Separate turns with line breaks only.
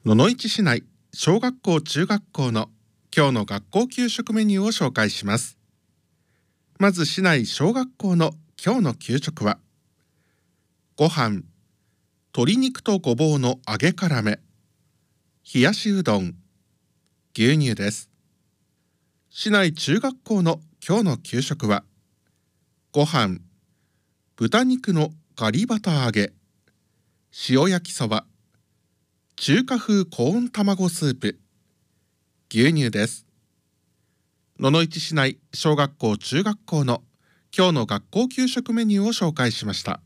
野々市市内小学校中学校の今日の学校給食メニューを紹介します。まず市内小学校の今日の給食は、ご飯、鶏肉とごぼうの揚げからめ、冷やしうどん、牛乳です。市内中学校の今日の給食は、ご飯、豚肉のガリバタ揚げ、塩焼きそば、中華風コーン卵スープ、牛乳です。野々市市内小学校中学校の今日の学校給食メニューを紹介しました。